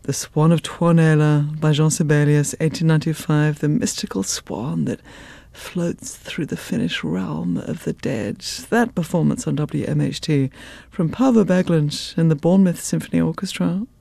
The Swan of Tuonela by Jean Sibelius, 1895, the mystical swan that floats through the Finnish realm of the dead. That performance on WMHT from Paavo Berglund and the Bournemouth Symphony Orchestra.